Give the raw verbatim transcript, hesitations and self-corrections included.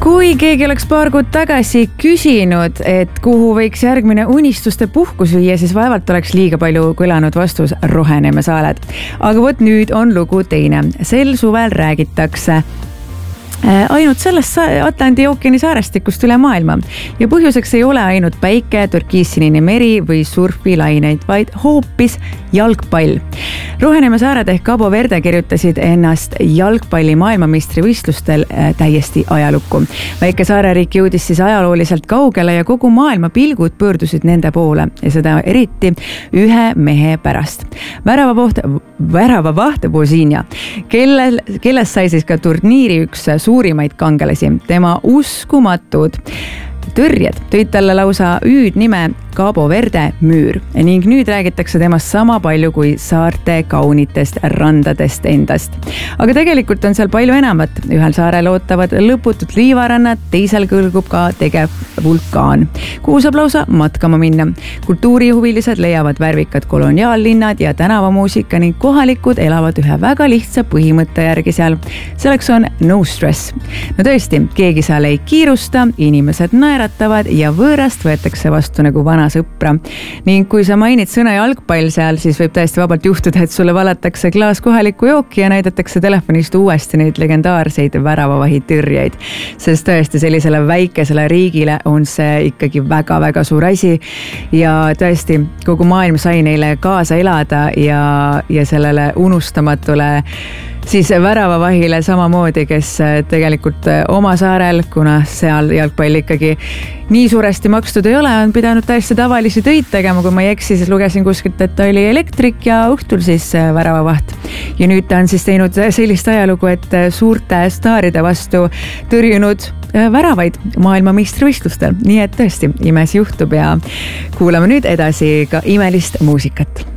Kui keegi oleks paar kuud tagasi küsinud, et kuhu võiks järgmine unistuste puhkus viia, siis vaevalt oleks liiga palju kõlanud vastus Roheneeme saaled. Aga võt nüüd on lugu teine. Sel suvel räägitakse ainult sellest Atlandi ookeani saarestikust üle maailma. Ja põhjuseks ei ole ainult päike, turkiissinine meri või surfilaineid, vaid hoopis jalgpall. Roheneeme saared ehk Cabo Verde kirjutasid ennast jalgpalli maailmameistrivõistlustel täiesti ajalukku. Väike saareriik jõudis siis ajalooliselt kaugele ja kogu maailma pilgud pöördusid nende poole ja seda eriti ühe mehe pärast. Väravavaht, väravavaht Bozinja, kellel, kellest sai siis ka turniiri üks suurimaid kangelasi. Tema uskumatud tõrjed tõid talle lausa hüüdnime Cabo Verde müür ning nüüd räägitakse temast sama palju kui saarte kaunitest randadest endast. Aga tegelikult on seal palju enamat. Ühel saarel ootavad lõputut liivarannad, teisel kõlgub ka tegev vulkaan, kuhu saab lausa matkama minna. Kultuurihuvilised leiavad värvikad koloniaallinnad ja tänavamuusika ning kohalikud elavad ühe väga lihtsa põhimõtte järgi seal. Selleks on no stress. No tõesti, keegi seal ei kiirusta, inimesed naeratavad ja võõrast võetakse vastu nagu vana sõpra. Ning kui sa mainid sõna jalgpall seal, siis võib täiesti vabalt juhtuda, et sulle valatakse klaas kohalikku jooki ja näidatakse telefonist uuesti neid legendaarseid väravavahi tõrjeid. Sest tõesti sellisele väikesele riigile on see ikkagi väga-väga suur asi ja tõesti kogu maailm sai neile kaasa elada ja, ja sellele unustamatule siis väravavahile samamoodi, kes tegelikult oma saarel, kuna seal jalgpall ikkagi nii suuresti makstud ei ole, on pidanud täiesti tavalisi töid tegema. Kui ma ei eksi, siis lugesin kuskilt, et ta oli elektrik ja õhtul siis väravavaht. Ja nüüd ta on siis teinud sellist ajalugu, et suurte staaride vastu tõrjunud väravaid maailmameistrivõistlustel. Nii et tõesti imes juhtub ja kuulame nüüd edasi ka imelist muusikat.